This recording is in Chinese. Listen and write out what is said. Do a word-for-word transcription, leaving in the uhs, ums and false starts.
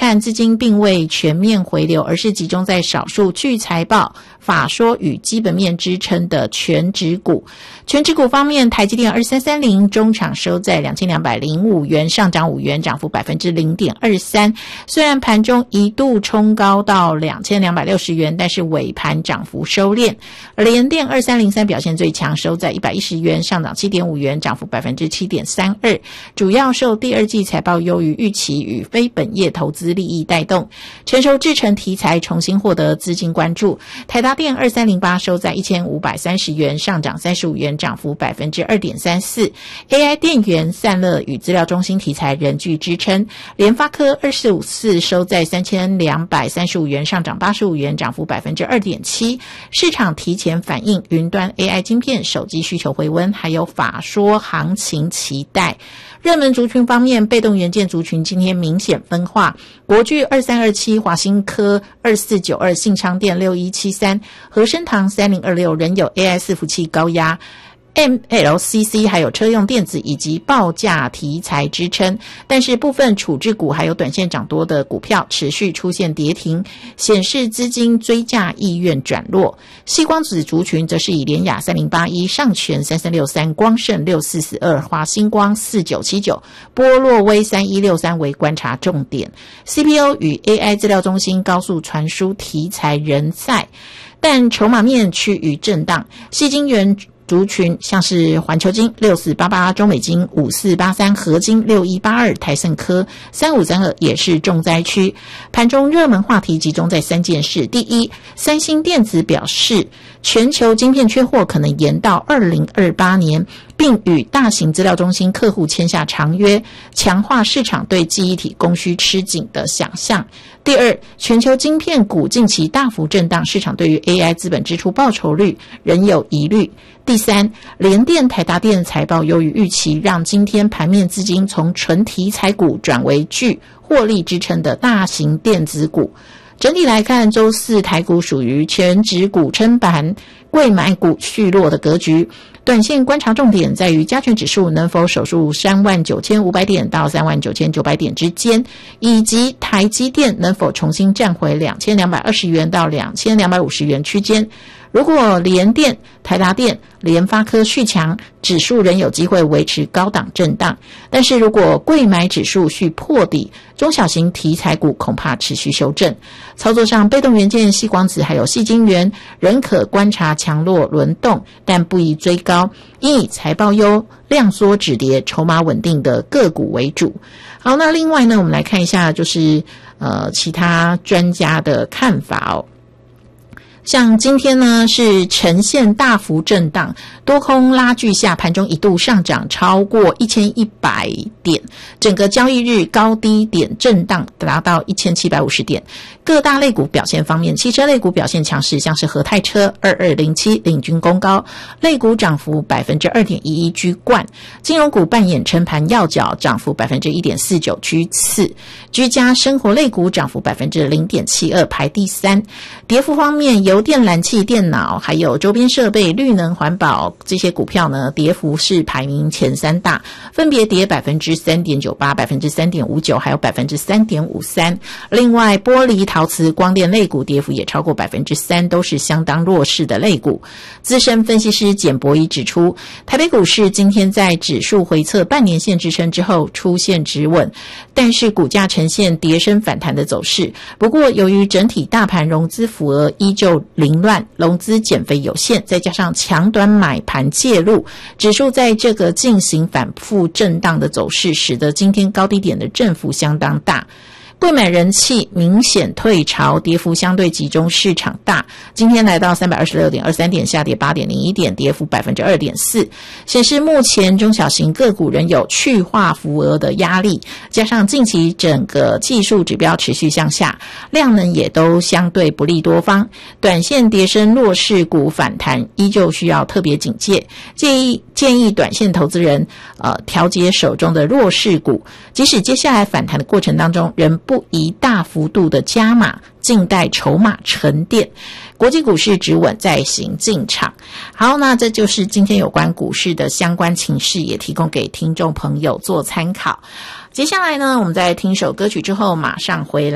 看，资金并未全面回流，而是集中在少数具财报、法说与基本面支撑的全指股。全指股方面，台积电二三三零中场收在两千两百零五元，上涨五元，涨幅 百分之零点二三。虽然盘中一度冲高到两千两百六十元，但是尾盘涨幅收敛。联电二三零三表现最强，收在一百一十元，上涨 七点五元，涨幅 百分之七点三二。主要受第二季财报优于预期与非本业投资利益带动，成熟制程题材重新获得资金关注。台达电二三零八收在一千五百三十元，上涨三十五元，涨幅 百分之二点三四。 A I 电源、散热与资料中心题材仍具支撑。联发科二四五四收在三千两百三十五元，上涨八十五元，涨幅 百分之二点七。市场提前反映云端 A I 晶片、手机需求回温，还有法说行情期待。热门族群方面，被动元件族群今天明显分化，国巨二三二七、华新科二四九二、信昌电六一七三、和生堂三零二六仍有 A I 伺服器高压，M L C C 还有车用电子以及报价题材支撑，但是部分处置股还有短线涨多的股票持续出现跌停，显示资金追价意愿转弱。矽光子族群则是以联亚三零八一、上全三三六三、光盛六四四二、华星光四九七九、波洛威三一六三为观察重点。 C P U 与 A I 资料中心高速传输题材仍在，但筹码面趋于震荡。矽晶圆族群像是环球晶六四八八、中美晶五四八三、合晶六一八二、台盛科三五三二也是重灾区。盘中热门话题集中在三件事：第一，三星电子表示全球晶片缺货可能延到二零二八年，并与大型资料中心客户签下长约，强化市场对记忆体供需吃紧的想象。第二，全球晶片股近期大幅震荡，市场对于 A I 资本支出报酬率仍有疑虑。第三，联电、台达电财报优于预期，让今天盘面资金从纯题材股转为具获利支撑的大型电子股。整体来看，周四台股属于全指股撑盘、贵买股续落的格局。短线观察重点在于加权指数能否守住三万九千五百点到三万九千九百点之间，以及台积电能否重新站回两千两百二十元到两千两百五十元区间。如果联电、台达电、联发科续强，指数仍有机会维持高档震荡，但是如果贵买指数续破底，中小型题材股恐怕持续修正。操作上，被动元件、矽光子还有矽晶圆仍可观察强弱轮动，但不宜追高，应以财报优、量缩止跌、筹码稳定的个股为主。好，那另外呢，我们来看一下就是呃其他专家的看法哦。像今天呢是呈现大幅震荡，多空拉锯下，盘中一度上涨超过一千一百点，整个交易日高低点震荡达到一千七百五十点。各大类股表现方面，汽车类股表现强势，像是和泰车二二零七领军攻高，类股涨幅 百分之二点一一 居冠。金融股扮演撑盘要角，涨幅 百分之一点四九 居次。居家生活类股涨幅 百分之零点七二 排第三。跌幅方面，油电、燃气、电脑还有周边设备、绿能环保这些股票呢，跌幅是排名前三大，分别跌 百分之三点九八、百分之三点五九 还有 百分之三点五三。另外，玻璃、陶瓷、光电类股跌幅也超过 百分之三， 都是相当弱势的类股。资深分析师简博仪指出，台北股市今天在指数回测半年线支撑之后出现止稳，但是股价呈现跌升反弹的走势。不过由于整体大盘融资符额依旧凌乱，融资减肥有限，再加上强短买盘介入，指数在这个进行反复震荡的走势，使得今天高低点的振幅相当大。贵买人气明显退潮，跌幅相对集中，市场大。今天来到 三百二十六点二三 点，下跌 八点零一 点，跌幅 百分之二点四， 显示目前中小型个股仍有去化浮额的压力，加上近期整个技术指标持续向下，量能也都相对不利多方，短线跌升弱势股反弹依旧需要特别警戒，建议建议短线投资人呃调节手中的弱势股，即使接下来反弹的过程当中仍不宜大幅度的加码，静待筹码沉淀。国际股市止稳再行进场。好，那这就是今天有关股市的相关情势，也提供给听众朋友做参考。接下来呢，我们在听首歌曲之后马上回来。